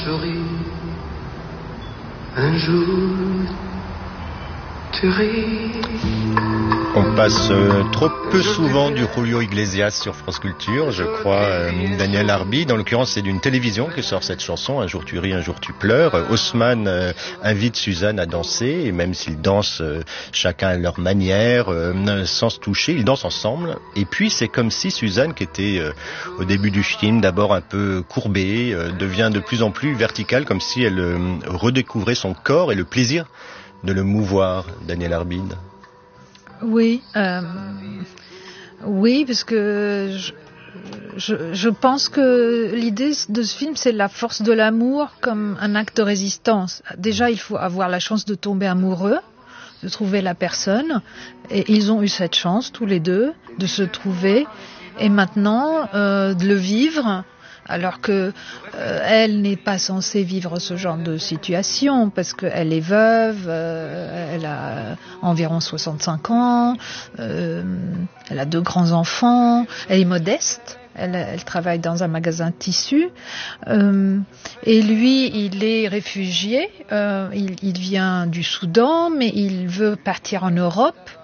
Souris, un jour, tu ris. On passe trop peu souvent du Julio Iglesias sur France Culture, je crois, Daniel Arbi. Dans l'occurrence, c'est d'une télévision que sort cette chanson, Un jour tu ris, un jour tu pleures. Haussmann invite Suzanne à danser, et même s'ils dansent chacun à leur manière, sans se toucher, ils dansent ensemble. Et puis c'est comme si Suzanne, qui était au début du film d'abord un peu courbée, devient de plus en plus verticale, comme si elle redécouvrait son corps et le plaisir de le mouvoir, Daniel Arbide. Oui, parce que je pense que l'idée de ce film, c'est la force de l'amour comme un acte de résistance. Déjà, il faut avoir la chance de tomber amoureux, de trouver la personne. Et ils ont eu cette chance, tous les deux, de se trouver. Et maintenant, de le vivre. Alors que elle n'est pas censée vivre ce genre de situation parce qu'elle est veuve, elle a environ 65 ans, elle a 2 grands-enfants, elle est modeste, elle travaille dans un magasin de tissus, et lui, il est réfugié, il vient du Soudan, mais il veut partir en Europe.